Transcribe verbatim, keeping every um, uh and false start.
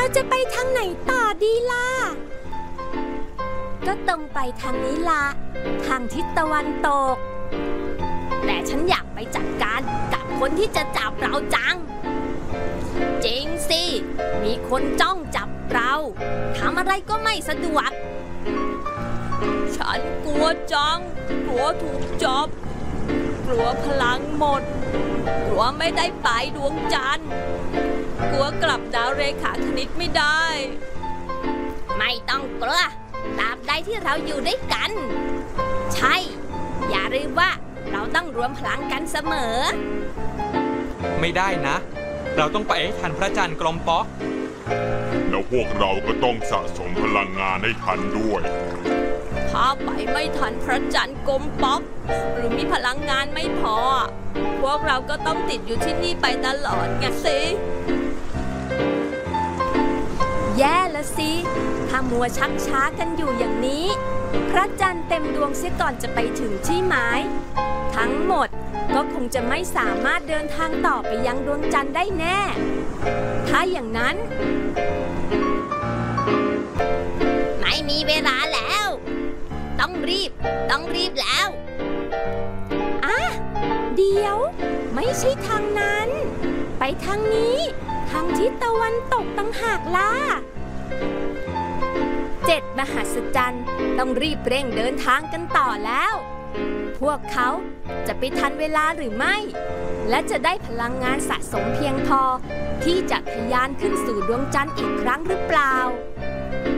เราจะไปทางไหนต่อดีล่ะก็ตรงไปทางนี้ล่ะทางทิศตะวันตกแต่ฉันอยากไปจัดการกับคนที่จะจับเราจังจริงสิมีคนจ้องจับเราทำอะไรก็ไม่สะดวกฉันกลัวจังกลัวถูกจับกลัวพลังหมดกลัวไม่ได้ไปดวงจันทร์กลัวกลับดาวเรขาคณิตไม่ได้ไม่ต้องกลัวตราบใดที่เราอยู่ด้วยกันใช่อย่าลืมว่าเราต้องรวมพลังกันเสมอไม่ได้นะเราต้องไปให้ทันพระจันทร์กลมป๊อกแล้วพวกเราก็ต้องสะสมพลังงานให้ทันด้วยถ้าไปไม่ทันพระจันทร์กลมป๊อกหรือมีพลังงานไม่พอพวกเราก็ต้องติดอยู่ที่นี่ไปตลอดไงสิแย่ละสิถ้ามัวชักช้ากันอยู่อย่างนี้พระจันทร์เต็มดวงเสียก่อนจะไปถึงที่หมายทั้งหมดก็คงจะไม่สามารถเดินทางต่อไปยังดวงจันทร์ได้แน่ถ้าอย่างนั้นไม่มีเวลาแล้วต้องรีบต้องรีบแล้วอ่ะเดี๋ยวไม่ใช่ทางนั้นไปทางนี้ทางทิศตะวันตกต่างหากล่ะเจ็ดมหัศจรรย์ต้องรีบเร่งเดินทางกันต่อแล้วพวกเขาจะไปทันเวลาหรือไม่และจะได้พลังงานสะสมเพียงพอที่จะทะยานขึ้นสู่ดวงจันทร์อีกครั้งหรือเปล่า